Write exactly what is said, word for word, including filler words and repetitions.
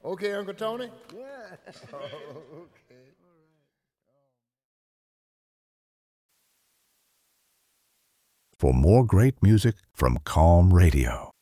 Okay, Uncle Tony? Yeah. Okay. For more great music from Calm Radio,